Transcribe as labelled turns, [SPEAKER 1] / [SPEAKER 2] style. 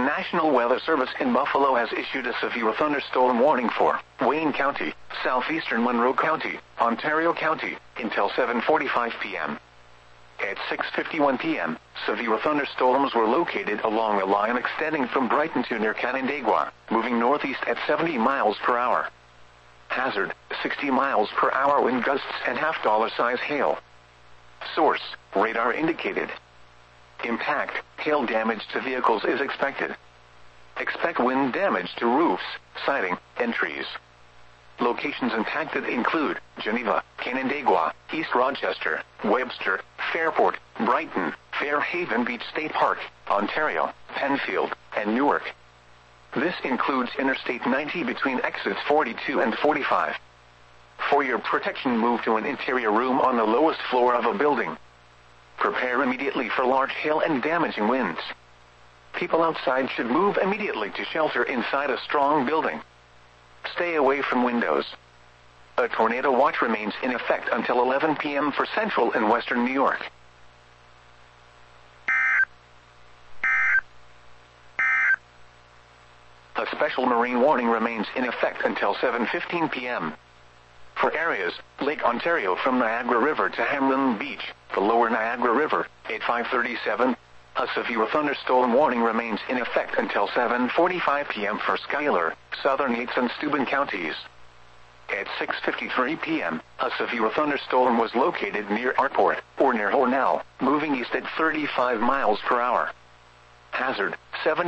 [SPEAKER 1] National Weather Service in Buffalo has issued a severe thunderstorm warning for Wayne County, southeastern Monroe County, Ontario County, until 7:45 p.m. At 6:51 p.m., severe thunderstorms were located along a line extending from Brighton to near Canandaigua, moving northeast at 70 miles per hour. Hazard, 60 miles per hour wind gusts and $half-size hail. Source, radar indicated. Impact, hail damage to vehicles is expected. Expect wind damage to roofs, siding, and trees. Locations impacted include Geneva, Canandaigua, East Rochester, Webster, Fairport, Brighton, Fairhaven Beach State Park, Ontario, Penfield, and Newark. This includes Interstate 90 between exits 42 and 45. For your protection, move to an interior room on the lowest floor of a building. Prepare immediately for large hail and damaging winds. People outside should move immediately to shelter inside a strong building. Stay away from windows. A tornado watch remains in effect until 11 p.m. for central and western New York. A special marine warning remains in effect until 7:15 p.m. For areas, Lake Ontario from Niagara River to Hamlin Beach, the lower Niagara River, at 5:37, a severe thunderstorm warning remains in effect until 7:45 p.m. for Schuyler, southern Yates and Steuben counties. At 6:53 p.m., a severe thunderstorm was located near Artport, or near Hornell, moving east at 35 miles per hour. Hazard, 70